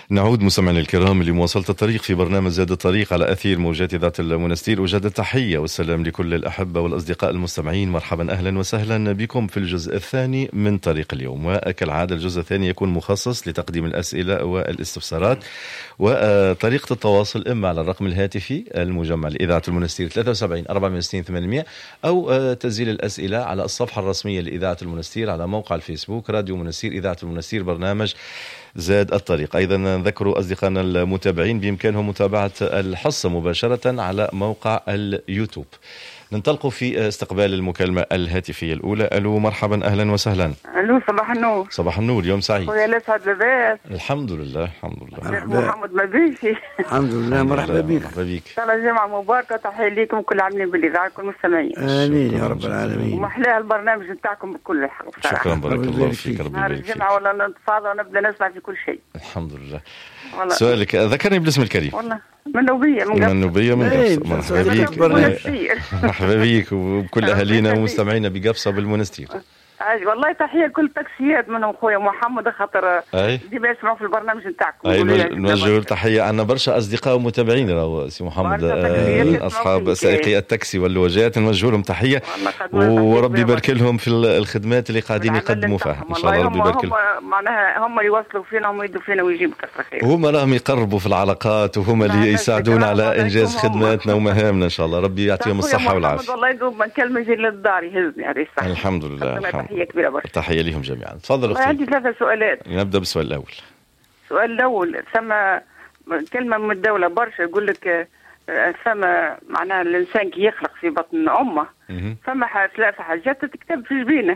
نعود مستمعينا الكرام لمواصلة الطريق في برنامج زاد الطريق على أثير موجات ذات المنستير. وجد التحية والسلام لكل الأحبة والأصدقاء المستمعين. مرحبا أهلا وسهلا بكم في الجزء الثاني من طريق اليوم. وكالعادة الجزء الثاني يكون مخصص لتقديم الأسئلة والاستفسارات وطريقة التواصل إما على الرقم الهاتفي المجمع لإذاعة المنستير 73 460 800 أو تسجيل الأسئلة على الصفحة الرسمية لإذاعة المنستير على موقع الفيسبوك راديو منستير إذاعة المنستير برنامج زاد الطريق. أيضا نذكر أصدقائنا المتابعين بإمكانهم متابعة الحصة مباشرة على موقع اليوتيوب. ننطلق في استقبال المكالمة الهاتفية الأولى. ألو مرحبا أهلا وسهلا. ألو صباح النور. صباح النور، يوم سعيد. ويا لسعد لباس. الحمد لله الحمد لله. محمد مبيشي. الحمد لله. مرحبا بك. مرحبا بك. صلاة جمعة مباركة. تحية ليكم كل عاملين بالإذاعة كل المستمعين. آمين يا رب العالمين. ومحلاها البرنامج نتاعكم بكل الحق. شكرا بارك الله فيك. ربي نهار يبارك فيك. الجمعة ولا نتفاضى ونبدأ نسمع في كل شيء. الحمد لله. والله. سؤالك ذكرني بالاسم الكريم. والله من نوبية من نوبية من قبصة. مرحبا بك. مرحبا بك وبكل أهالينا ومستمعينا بقبصة بالمنستير. والله تحية كل تاكسيات منهم خويا محمد خاطر ديما يسمعوا في البرنامج نتاعكم. نوجه تحية. عنا برشا أصدقاء ومتابعين راهو سي محمد، أصحاب سائقي التاكسي واللواجات نوجه لهم تحية وربي يبارك لهم في الخدمات اللي قاعدين يقدموا فيها إن شاء الله. ربي يبارك لهم. معناها هم اللي يوصلوا فينا هم يدوا فينا ويجيبوا كثر خير. هم راهم يقربوا في العلاقات وهم اللي يساعدونا على إنجاز خدماتنا ومهامنا إن شاء الله. ربي يعطيهم الصحة والعافية. والله يدوب من كلمة جي للدار يهزني هذه الصحة. الحمد لله. تحية كبيرة برشا. تحية لهم جميعا. تفضل أختي. عندي 3 سؤالات. نبدأ بالسؤال الأول. السؤال الأول ثم كلمة من الدولة برشا يقول لك ثم معناها الإنسان كي يخلق في بطن أمه ثم 3 حاجات تكتب في جبينه.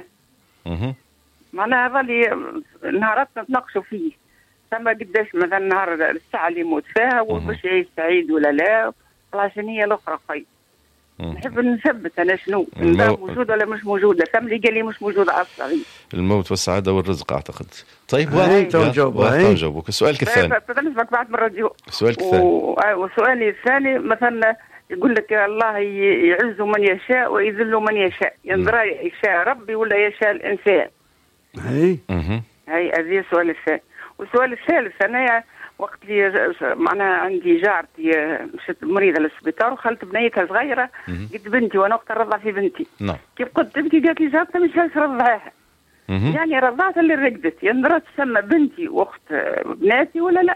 معناها هذا اللي نهارات نتناقشوا فيه. ثم قداش مثلا نهار الساعة اللي يموت فيها وباش يعيش سعيد ولا لا. عشان هي الأخرى خير. نحب نثبت أنا شنو موجود ولا مش موجودة. ثم اللي قال لي مش موجودة أصلا. الموت والسعادة والرزق أعتقد. طيب جاوبك. سؤالك الثاني. فنسمعك بعد من الراديو. سؤالك الثاني. وسؤالي الثاني مثلا يقول لك الله يعز من يشاء ويذل من يشاء. ينظر يشاء ربي ولا يشاء الإنسان. هاي هذه السؤال الثاني. والسؤال الثالث أنا وقت اللي معناها عندي جارتي مشت مريضة للسبيطار وخلت بنيتها صغيرة. قلت بنتي وأنا وقت الرضع في بنتي. كيف قلت بنتي قالت لي جارتها مش هاش رضعها. يعني رضعت اللي رقدت. ينظر تسمى بنتي وأخت بناتي ولا لا.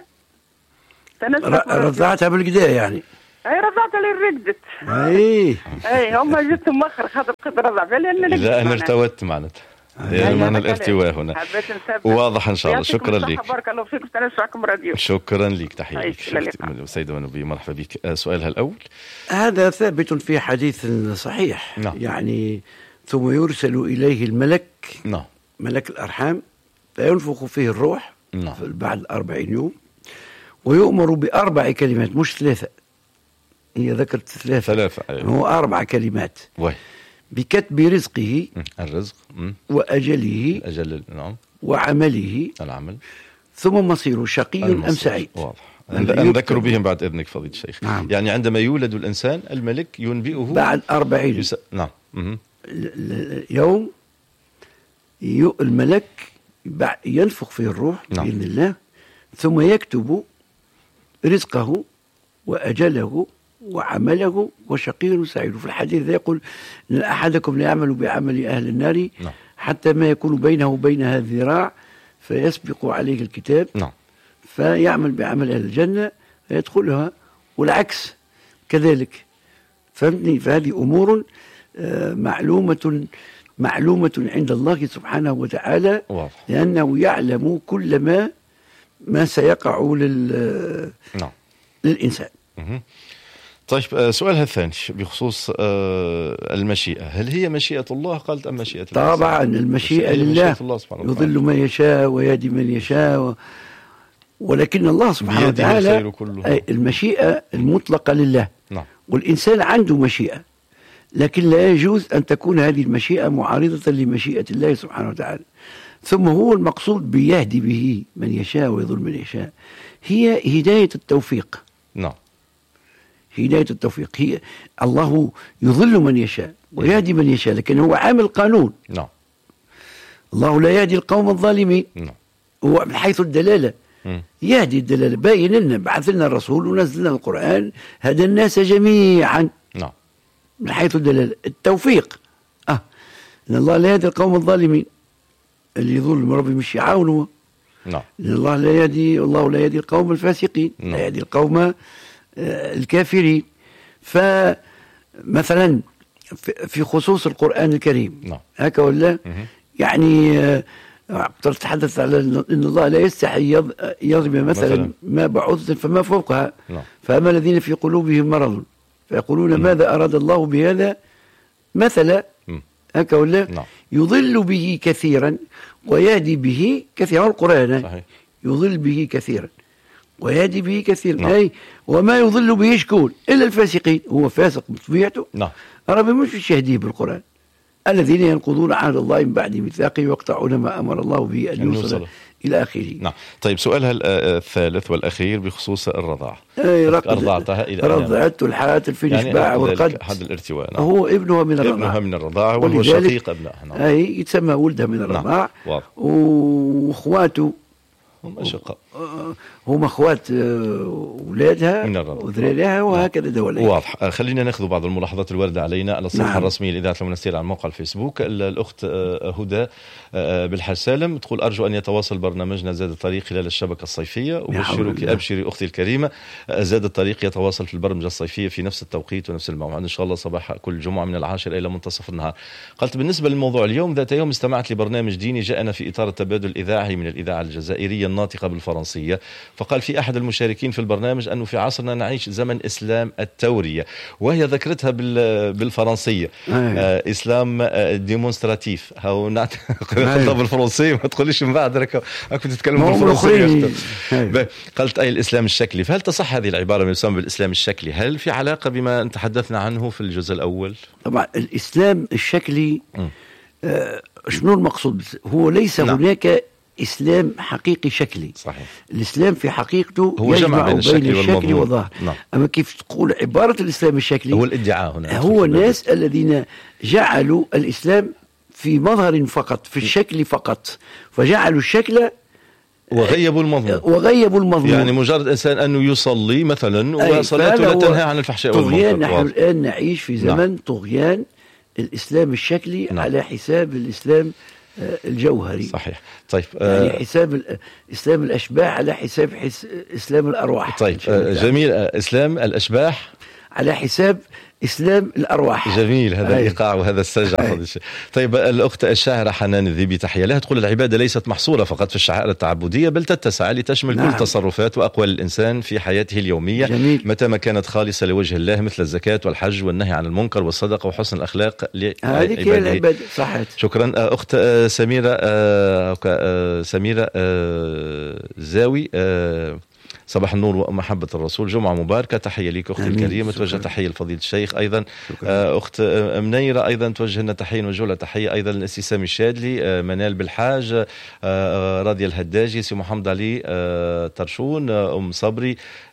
رضعتها بالقدا يعني. اي رضعت اللي رقدت. اي هم جتهم مخر خاطر قد رضع لأن إذا أنا ارتوت معناتها. معنى الارتواء هنا واضح إن شاء الله. شكرا لك. بارك الله فيك. نسمعكم راديو. شكرا لك. تحية لك السيدة منوبية. مرحبا بك. سؤالها الأول. هذا ثابت في حديث صحيح. يعني ثم يرسل إليه الملك ملك الأرحام فينفخ فيه الروح بعد 40 يوم ويؤمر ب4 كلمات مش 3. هي ذكرت 3. هو 4 كلمات. بكتب رزقه الرزق وأجله وعمله العمل ثم مصيره شقي أم سعيد. واضح. نذكر بهم بعد إذنك فضيلة الشيخ. يعني عندما يولد الإنسان الملك ينبئه بعد 40 يوم الملك ينفخ فيه الروح بإذن الله ثم يكتب رزقه وأجله وعمله وشقي وسعيد. في الحديث يقول إن أحدكم لا يعمل بعمل أهل النار حتى ما يكون بينه وبينها ذراع فيسبق عليه الكتاب فيعمل بعمل أهل الجنة فيدخلها والعكس كذلك. فهمتني؟ فهذه أمور معلومة عند الله سبحانه وتعالى لأنه يعلم كل ما سيقع للإنسان. طيب سؤالها الثاني بخصوص المشيئة. هل هي مشيئة الله قالت أم مشيئة الله؟ طبعا المشيئة لله. يضل من يشاء ويهدي من يشاء ولكن الله سبحانه وتعالى المشيئة المطلقة لله. والإنسان عنده مشيئة لكن لا يجوز أن تكون هذه المشيئة معارضة لمشيئة الله سبحانه وتعالى. ثم هو المقصود بيهدي به من يشاء ويضل من يشاء هي هداية التوفيق. هداية التوفيق هي الله يضل من يشاء ويهدي من يشاء لكن هو عامل قانون. الله لا يهدي القوم الظالمين. هو من حيث الدلالة يهدي الدلالة، باين لنا، بعث لنا الرسول ونزل لنا القرآن، هدى الناس جميعا. نعم. من حيث الدلالة التوفيق. إن الله لا يهدي القوم الظالمين، اللي يظلم ربي مش يعاونه. نعم. إن الله لا يهدي القوم الفاسقين، لا يهدي القوم الكافرين. فمثلا في خصوص القرآن الكريم هكا ولا يعني تتحدث على إن الله لا يستحي يضرب مثلا ما بعوضة فما فوقها، فأما الذين في قلوبهم مرض فيقولون ماذا أراد الله بهذا مثلا، هكا ولا يضل به كثيرا ويهدي به كثيرا. القرآن صحيح. يضل به كثيرا ويهدي به كثيرا. أي وما يضل به شكون إلا الفاسقين. هو فاسق بطبيعته. ربي مش يهديه بالقرآن. الذين ينقضون عهد الله من بعد ميثاقه ويقطعون ما أمر الله به أن يوصل إلى آخره. نعم. طيب سؤالها الثالث والأخير بخصوص الرضاعة. أرضعتها إلى رضعته الحاتل في الإشباع والقد حد الارتواء. هو ابنها من الرضاعة وهو شقيق ابنها. أي يتسمى ولدها من الرضاعة. وأخواته هم أشقاء، هم أخوات أولادها وذراريها وهكذا دولة. واضح. خلينا ناخذ بعض الملاحظات الواردة علينا على الصفحة الرسمية لإذاعة المنستير على موقع الفيسبوك. الأخت هدى بالحاج سالم تقول أرجو أن يتواصل برنامجنا زاد الطريق خلال الشبكة الصيفية، وبشرك أبشري أختي الكريمة، زاد الطريق يتواصل في البرمجة الصيفية في نفس التوقيت ونفس الموعد إن شاء الله صباح كل جمعة من 10 إلى منتصف النهار. قالت بالنسبة للموضوع اليوم، ذات يوم استمعت لبرنامج ديني جاءنا في إطار التبادل الإذاعي من الإذاعة الجزائرية الناطقة بالفرنسية، فقال في أحد المشاركين في البرنامج أنه في عصرنا نعيش زمن إسلام التورية، وهي ذكرتها بالفرنسية إسلام ديمونستراتيف. هاو قلتها بالفرنسية ما تقوليش من بعد راك كنت تتكلم بالفرنسية. قالت أي الإسلام الشكلي، فهل تصح هذه العبارة من يسمى بالإسلام الشكلي؟ هل في علاقة بما تحدثنا عنه في الجزء الأول؟ طبعا الإسلام الشكلي شنو المقصود؟ هو ليس هناك إسلام حقيقي شكلي. صحيح. الإسلام في حقيقته هو جمع بين الشكل والظاهر. أما كيف تقول عبارة الإسلام الشكلي هو الادعاء هنا، هو الناس الذين جعلوا الإسلام في مظهر فقط، في الشكل فقط، فجعلوا الشكل وغيبوا المضمون. يعني مجرد إنسان أنه يصلي مثلا وصلاته لا تنهى عن الفحشاء والمنكر. نحن الآن نعيش في زمن طغيان الإسلام الشكلي على حساب الإسلام الجوهري. صحيح. طيب يعني حساب إسلام الأشباح على حساب إسلام الأرواح. طيب جميل. إسلام الأشباح على حساب إسلام الأرواح. جميل هذا الإيقاع وهذا السجع. طيب الأخت الشاعرة حنان الذيبي تحية لها تقول العبادة ليست محصورة فقط في الشعائر التعبدية، بل تتسع لتشمل كل تصرفات وأقوال الإنسان في حياته اليومية. جميل. متى ما كانت خالصة لوجه الله، مثل الزكاة والحج والنهي عن المنكر والصدقة وحسن الأخلاق هذه هي العبادة. صحيح. شكرا. أخت سميرة زاوي صباح النور ومحبة الرسول، جمعة مباركة، تحية لك أختي الكريمة. توجه تحية لفضيلة الشيخ أيضا. أخت منيرة أيضا توجه لنا تحية ونوجه تحية أيضا للأسي سامي الشادلي، منال بالحاج، راضية الهداجي، سي محمد علي ترشون، أم صبري،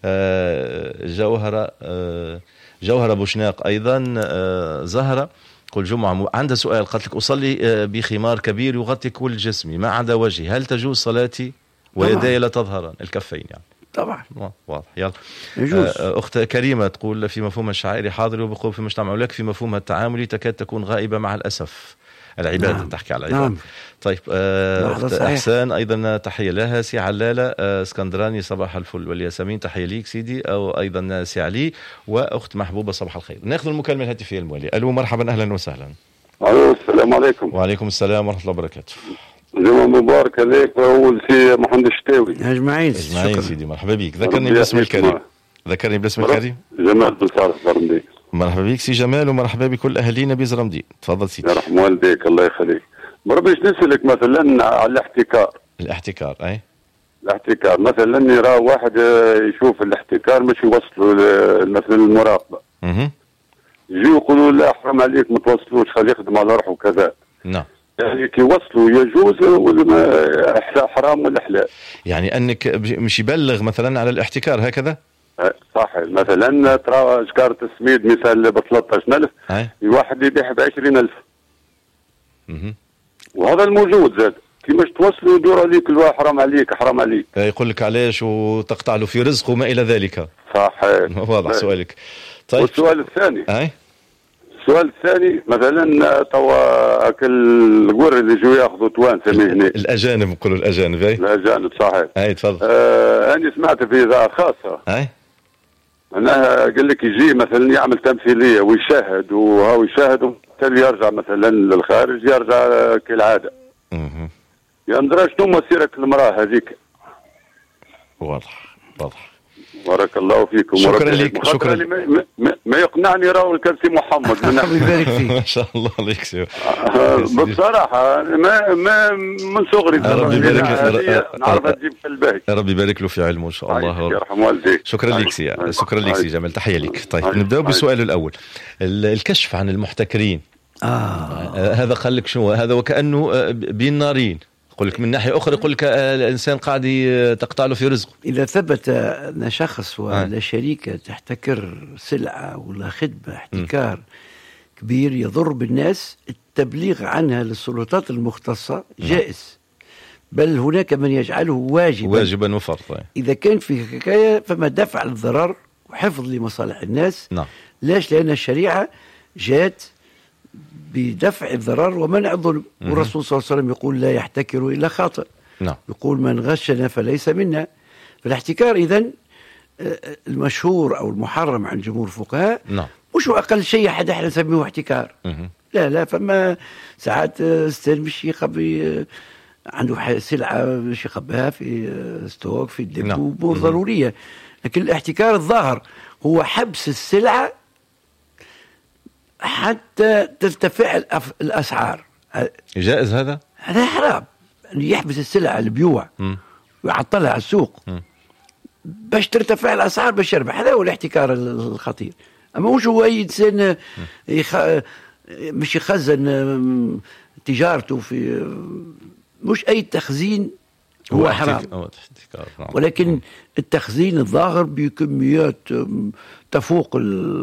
جوهرة بوشناق أيضا، زهرة. كل جمعة عندها سؤال، قالت لك أصلي بخمار كبير يغطي كل جسمي ما عدا وجهي، هل تجوز صلاتي ويداي لا تظهران الكفين؟ يعني طبعا واضح. يلا يجوز. أخت كريمة تقول في مفهوم الشعائري حاضر وبقوة في المجتمع، ولكن في مفهومها التعاملي تكاد تكون غائبة مع الأسف. العبادة تحكي على العبادة. طيب أخت أحسان أيضا تحية لها. سي علالة اسكندراني صباح الفل والياسمين، تحية ليك سيدي. أو أيضا سي علي. وأخت محبوبة صباح الخير. ناخذ المكالمة الهاتفية الموالية. ألو مرحبا أهلا وسهلا. السلام عليكم. وعليكم السلام ورحمة الله وبركاته. جمعة مباركة ليك أول سي محمد الشتاوي. أجمعين سيدي، مرحبا بك. ذكرني باسم الكريم. جمال بن صالح زرمدي. مرحبا بك سي جمال، ومرحبا بكل أهالينا بزرمدي. تفضل سيدي. يرحم والديك الله يخليك. بربيش نسألك مثلا على الاحتكار. أي الاحتكار مثلا يرى واحد يشوف الاحتكار مش يوصلوا مثلا المراقبة. يجي يقولوا لا حرام عليك ما توصلوش، خليه يخدم على روحه وكذا. نعم. يعني كي وصلوا يجوز ولا حرام ولا حلال؟ يعني أنك مش يبلغ مثلا على الاحتكار هكذا؟ صح. مثلا ترى شكارة السميد مثال ب 13,000 الواحد يبيع ب 20,000. وهذا الموجود زاد. كيفاش توصلوا يدور عليك الواحد حرام عليك حرام عليك. يقول لك علاش وتقطع له في رزقه وما الى ذلك. صحيح. واضح سؤالك. طيب والسؤال الثاني. اي السؤال الثاني مثلا توا القور اللي جو ياخذوا توانسه من هنا. الاجانب نقولوا الاجانب. الاجانب صحيح. اي تفضل. انا سمعت في اذاعه خاصه. اي انا قال لك يجي مثلا يعمل تمثيليه ويشاهد وهو يشاهد وبالتالي يرجع مثلا للخارج يرجع كالعاده. يندرى شنو مسيرة المراه هذيك. واضح. بارك الله فيكم. شكرا لك. شكرا. ما يقنعني راهو الكرسي محمد. الله يبارك فيك. ما شاء الله عليك سيو. بصراحه ما من صغري ربي يبارك نعرف تجيب في الباهي. ربي يبارك له في علمه ان شاء الله. يرحم والديك. شكرا لك سي جمال. تحيه لك. طيب نبداو بالسؤال الاول. الكشف عن المحتكرين. هذا قال لك شنو هذا؟ وكانه بين نارين. يقول لك من ناحيه اخرى يقول لك الانسان قاعد تقطع له في رزقه. اذا ثبت ان شخص ولا شركه تحتكر سلعه ولا خدمه احتكار كبير يضر بالناس، التبليغ عنها للسلطات المختصه جائز، بل هناك من يجعله واجبا وفرضا. اذا كان في حكايه فما دفع الضرر وحفظ لمصالح الناس. ليش؟ لان الشريعه جاءت بدفع الضرر ومنع الظلم. والرسول صلى الله عليه وسلم يقول لا يحتكر إلا خاطئ. يقول من غشنا فليس منا. فالاحتكار إذن المشهور أو المحرم عند جمهور الفقهاء مش أقل شيء حد احنا نسميه احتكار. لا فما ساعات استاذ مش يخبي عنده سلعة مش يخبيها في ستوك في الدب أمور ضرورية. لكن الاحتكار الظاهر هو حبس السلعة حتى ترتفع الأسعار. جائز هذا؟ هذا حرام. يحبس السلع البيوع ويعطلها على السوق باش ترتفع الأسعار باش يربح. هذا هو الاحتكار الخطير. أما مش هو أي إنسان مش يخزن تجارته في مش أي تخزين هو حرام. ولكن التخزين الظاهر بكميات تفوق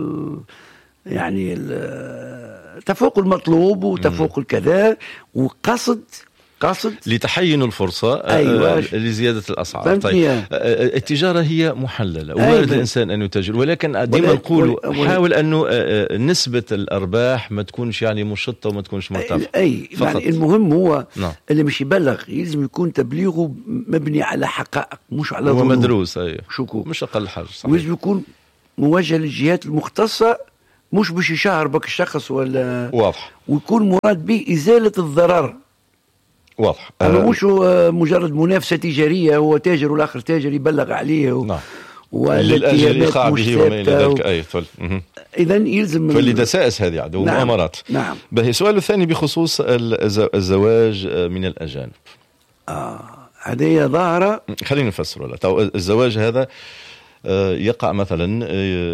يعني تفوق المطلوب وتفوق الكذا وقصد لتحين الفرصة. أيوة. لزيادة الأسعار. طيب التجارة هي محللة وارد الإنسان أن يتاجر، ولكن ديما نقول حاول أنه نسبة الأرباح ما تكونش يعني مشطة وما تكونش مرتفعة. يعني المهم هو اللي مش يبلغ يلزم يكون تبليغه مبني على حقائق مش على ظنون ومدروس. شكوك مش أقل حاجة. ويلزم يكون موجه للجهات المختصة مش باش يشهر بك الشخص ولا واضح، ويكون مراد به إزالة الضرر. واضح. أما مش مجرد منافسة تجارية، هو تاجر والآخر تاجر يبلغ عليه للأجل إيقاع به وما إلى ذلك. إذن يلزم فالدسائس هذه عدو مؤامرات. نعم. به سؤال الثاني بخصوص الزواج من الأجانب. هذه ظاهرة. خلينا نفسر. الزواج هذا يقع مثلا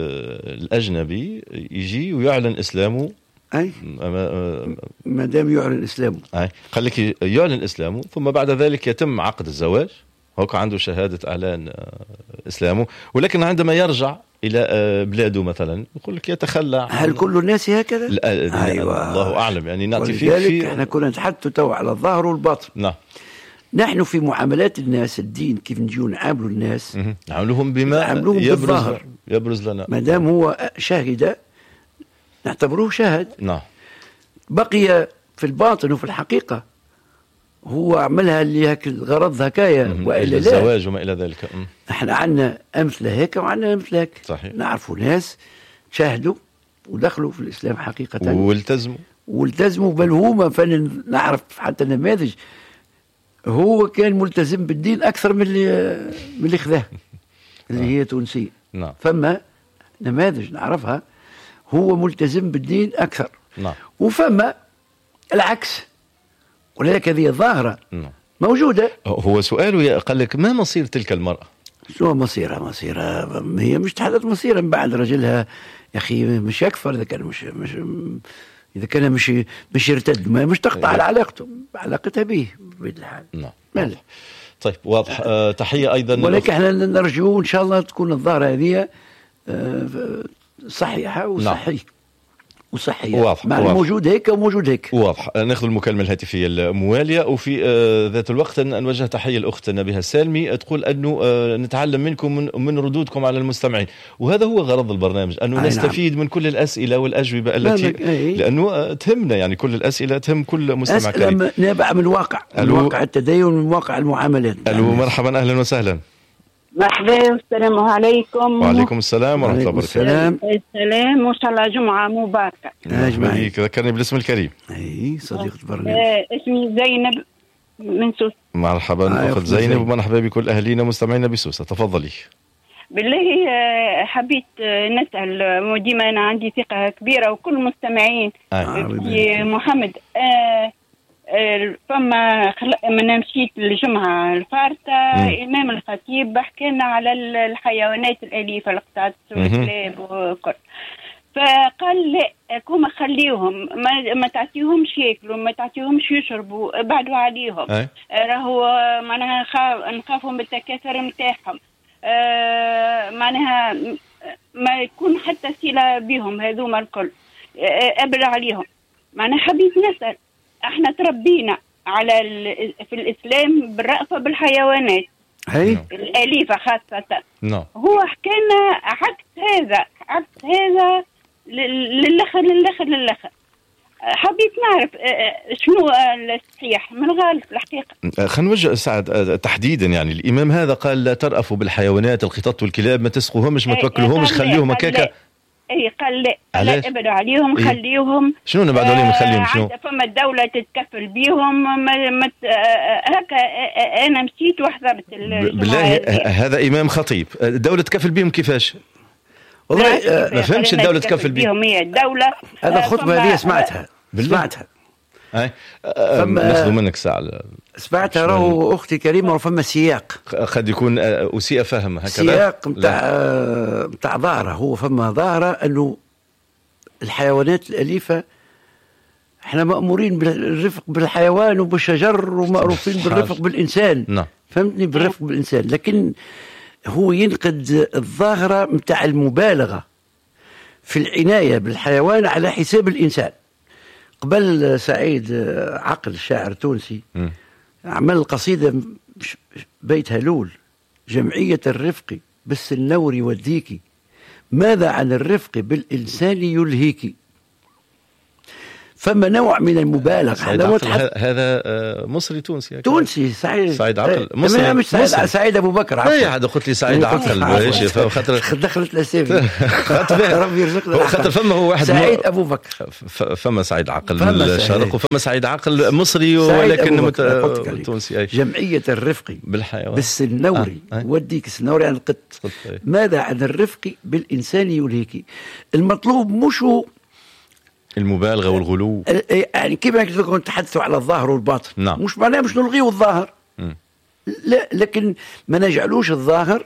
الأجنبي يجي ويعلن إسلامه. أي ما دام يعلن إسلامه. قال لك يعلن إسلامه ثم بعد ذلك يتم عقد الزواج. هو عنده شهادة إعلان إسلامه، ولكن عندما يرجع إلى بلاده مثلا يقول لك يتخلى. هل كل الناس هكذا؟ أيوة. الله أعلم. يعني نعطي فيه احنا كنا نتحدث تو على الظاهر والباطن. نعم. نحن في معاملات الناس الدين كيف نجيو نعاملوا الناس نعاملوهم بما يبرز لنا. ما دام هو شاهد نعتبروه شاهد. نعم. بقي في الباطن وفي الحقيقة هو عملها اللي هك الغرض هكايا وإلا لا الزواج وما إلى ذلك. احنا عندنا أمثلة هيك وعندنا أمثلة هيك. صحيح. نعرفوا ناس شاهدوا ودخلوا في الإسلام حقيقة والتزموا بل هما فن نعرف حتى نماذج هو كان ملتزم بالدين أكثر من اللي خذاه اللي هي تونسية. نعم. فما نماذج نعرفها هو ملتزم بالدين أكثر. نعم. وفما العكس، ولذلك هذه ظاهرة موجودة. هو سؤاله قال لك ما مصير تلك المرأة؟ شو مصيرها هي مش تحدث مصيرها من بعد رجلها يا أخي مش يكفر إذا كان مش إذا كان مش يرتد مش تقطع علاقتها به بالحال. نعم. طيب واضح. تحية أيضا. ولكن احنا نرجو إن شاء الله تكون الظاهرة هذه صحيحة وصحيح. وصحيه. واضح. موجود هيك وموجود هيك. واضح. ناخذ المكالمه الهاتفيه المواليه، وفي ذات الوقت نوجه تحيه لاخت نبيها السالمي تقول انه نتعلم منكم من ردودكم على المستمعين، وهذا هو غرض البرنامج، انه نستفيد من كل الاسئله والاجوبه التي لانه تهمنا، يعني كل الاسئله تهم كل مستمع كريم. نابعه من الواقع، من واقع التدين ومن واقع المعاملات. مرحبا، اهلا وسهلا. مرحبا والسلام عليكم. وعليكم السلام ورحمة الله وبركاته. السلام وإن شاء الله جمعة مباركة. أجمعين. ذكرني بالاسم الكريم. أي صديقة برنامج. اسمي زينب من سوسة. مرحبا أخت زينب، ومرحبا بكل أهلينا مستمعينا بسوسة، تفضلي. بالله حبيت نسأل، وديما أنا عندي ثقة كبيرة وكل مستمعين في محمد. فما من مشيت الجمعة الفارطة إمام الخطيب حكينا على الحيوانات الأليفة، القطط والكلاب وكل، فقال لا كوما خليهم، ما تعطيهمش ياكلوا، ما تعطيهمش يشربوا، ابعدوا عليهم. راهو معناها نخافوا من التكاثر نتاعهم، معناها ما يكون حتى صلة بهم هذوما الكل، ابعد عليهم. معناها حبيت نسأل، احنا تربينا على في الاسلام بالرأفة بالحيوانات الاليفه خاصه. هو حكينا عكس هذا للأخر. حبيت نعرف شنو الصحيح من الغالب الحقيقه. خلينا نوجه سعد تحديدا، يعني الامام هذا قال لا ترأفوا بالحيوانات، القطط والكلاب ما تسقوهمش، ما توكلوهمش، خليهم هكاكا. اي قال لا ابعدوا عليهم، خليهم. شنو نبعدوا عليهم نخليهم شنو؟ فما الدولة تتكفل بيهم، هكا انا مشيت وحضرت بالله هذا امام خطيب، الدولة تكفل بيهم كيفاش؟ والله ما فهمش الدولة تكفل بيهم. هي الدولة هذا الخطبة هذه سمعتها. ناخذ منك ساعة. سمعتها، راهو اختي كريمه، فما سياق قد يكون اسيء فهم هكذا، سياق نتاع ظاهره. هو فما ظاهره انه الحيوانات الاليفه احنا مأمورين بالرفق بالحيوان وبالشجر، ومعروفين بالرفق بالانسان. فهمتني؟ بالرفق بالانسان، لكن هو ينقد الظاهره نتاع المبالغه في العنايه بالحيوان على حساب الانسان. قبل سعيد عقل الشاعر التونسي عمل قصيدة بيتها لول: جمعية الرفق بالسنور والديكي، ماذا عن الرفق بالإنسان يلهيكي. فما نوع من المبالغة. هذا مصري تونسي سعيد عقل مصري، مش سعيد أبو بكر. لا هذا قلت لي سعيد عقل خاطر دخلت الأسامي. ربي يرزقنا. خاطر فما هو واحد سعيد أبو بكر، فما سعيد عقل من الشرق، وفما سعيد عقل مصري ولكن تونسي. جمعية الرفق بالحيوان بالسنور وديك، السنور يعني القط. ماذا عن الرفق بالإنسان يلهيك. المطلوب مش المبالغة والغلو، يعني كيف نتحدثوا على الظاهر والباطن. مش معناه مش نلغيه الظاهر، لا، لكن ما نجعلوش الظاهر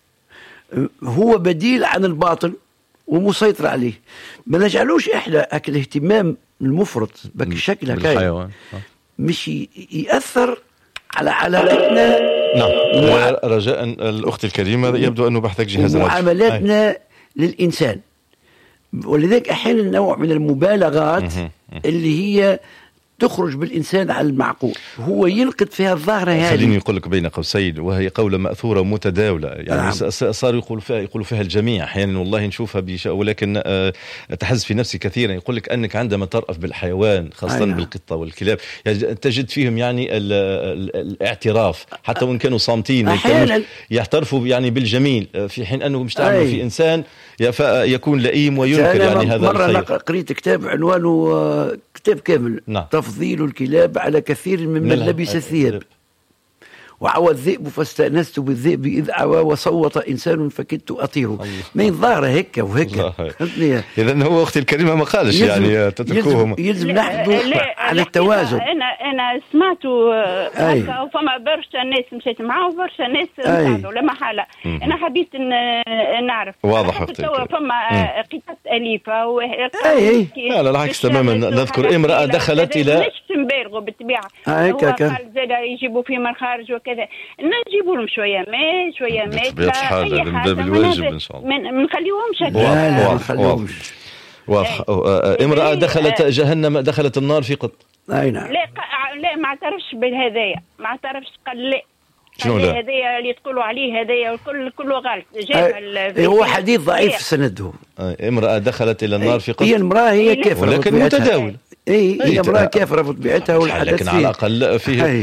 هو بديل عن الباطن ومسيطر عليه. ما نجعلوش احنا هكا الاهتمام المفرط بك الشكل هكايا مش يأثر على علاقتنا. رجاء الأخت الكريمة، يبدو أنه بحثك جهاز معاملاتنا للإنسان. ولذلك أحيانا نوع من المبالغات اللي هي تخرج بالإنسان على المعقول، هو ينقد فيها الظاهرة هذه. خليني يقول لك بين قوسين، وهي قولة مأثورة ومتداولة، يعني صار يقول فيها الجميع أحيانا، والله نشوفها ولكن تحز في نفسي كثيرا. يقول لك أنك عندما ترأف بالحيوان خاصة بالقطة والكلاب، يعني تجد فيهم يعني الاعتراف، حتى وإن كانوا صامتين يعترفوا يعني بالجميل، في حين أنه مش تعمل في إنسان يكون لئيم وينكر يعني هذا الخير. مرة قريت كتاب عنوانه كتاب كامل، تفضيل الكلاب على كثير ممن لبس الثياب، وعوى الذئب فاستأنست بالذئب إذ عوى وصوت إنسان فكدت أطيره. ما ينظهر هيك وهيك. إذن هو أختي الكريمة ما قالش يعني تتركوهم. يلزم نحن على التوازن. أنا سمعته هكا، وفما برشا ناس مشيت معه وبرشا ناس مساعدوا لا محالة. أنا حبيت نعرف. واضح أختي. فما قطط أليفة لا العكس تماما. نذكر امرأة دخلت إلى مش نبالغوا بالطبيعة. هو قال زاد يجيبوا في من الخارج وكذا، نجيبوا لهم شوية ماء بطبيعة الحال من باب الواجب إن شاء الله. ما نخليوهمش لا نخليوهمش. واضح. امرأة دخلت جهنم دخلت النار في قط. أي نعم. لا ما اعترفش بالهدايا، ما اعترفش، قال لا. شنو لا؟ هذايا اللي تقولوا عليه هذايا كله غلط. هو حديث ضعيف سنده. امرأة دخلت إلى النار في قط. هي المرأة هي كافرة ولكن متداول. هي امرأة كافرة بطبيعتها والحدث لكن على الأقل فيه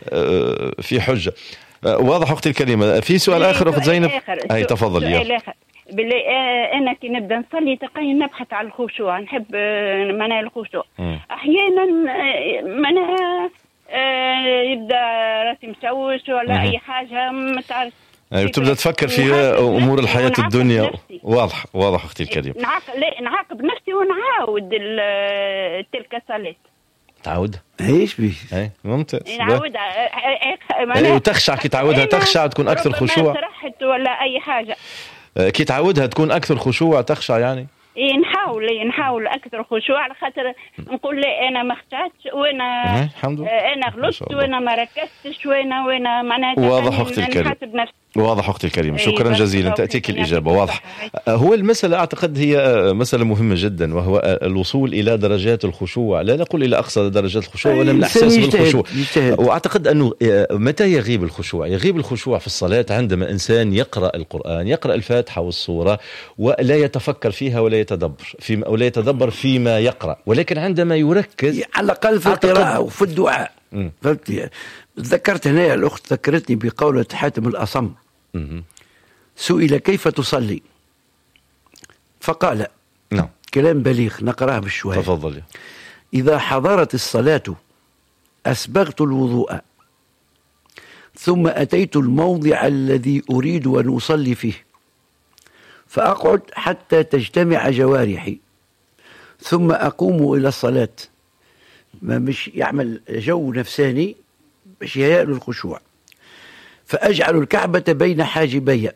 في حجة. واضح أختي الكريمة. في سؤال آخر أخت زينب؟ أي تفضل. سؤال آخر. بالله أنا كي نبدأ نصلي تلقاني نبحث على الخشوع، نحب معناها الخشوع. أحيانا معناها يبدأ راسي مشوش ولا أي حاجة ما تعرف. تبدأ تفكر في أمور الحياة الدنيا. واضح أختي الكريمة. نعاقب نفسي ونعاود تلك الصلاة. تعودها. ايش بيه؟ ممتاز. نعودها. وتخشع كي تعودها تخشع تكون أكثر خشوع. سرحت ولا أي حاجة. كي تعودها تكون أكثر خشوع تخشع يعني. نحاول أكثر خشوع على خاطر نقول لا أنا ما خشعتش وأنا أنا غلطت وأنا ما ركزتش وأنا معناتها. واضح أختي الكريمة. واضح أختي الكريمة. شكرا جزيلا. تأتيك الإجابة. واضح. هو المسألة أعتقد هي مسألة مهمة جدا، وهو الوصول إلى درجات الخشوع. لا نقول إلى أقصى درجات الخشوع ولا من الإحساس بالخشوع. وأعتقد أنه متى يغيب الخشوع؟ يغيب الخشوع في الصلاة عندما إنسان يقرأ القرآن، يقرأ الفاتحة والسورة ولا يتفكر فيها ولا يتدبر فيما يقرأ، ولكن عندما يركز على الأقل في القراءة وفي الدعاء. فهمت؟ ذكرت هنا الأخت ذكرتني بقولة حاتم الأصم. سئل كيف تصلي فقال كلام بليغ نقراه بشوية. تفضل. إذا حضرت الصلاة أسبغت الوضوء ثم أتيت الموضع الذي أريد أن أصلي فيه فأقعد حتى تجتمع جوارحي ثم أقوم إلى الصلاة. ما مش يعمل جو نفساني باش يهيأ الخشوع. فأجعل الكعبة بين حاجبي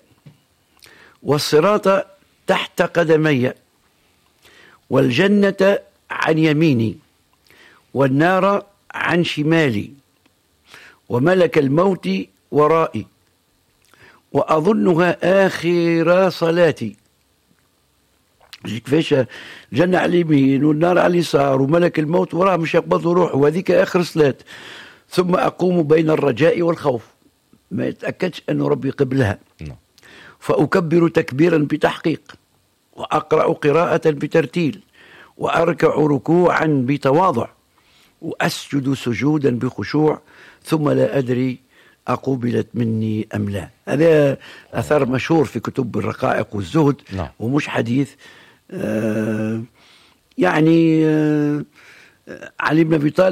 والصراط تحت قدمي والجنة عن يميني والنار عن شمالي وملك الموت ورائي وأظنها آخر صلاتي. كيفاش الجنة على اليمين والنار على اليسار وملك الموت وراه مش يقبضوا روحه وهذيك آخر صلاة. ثم أقوم بين الرجاء والخوف، ما يتأكدش أن ربي قبلها، فأكبر تكبيرا بتحقيق وأقرأ قراءة بترتيل وأركع ركوعا بتواضع وأسجد سجودا بخشوع ثم لا أدري أقبلت مني أم لا. هذا أثر مشهور في كتب الرقائق والزهد. ومش حديث. يعني علي بن أبي طالب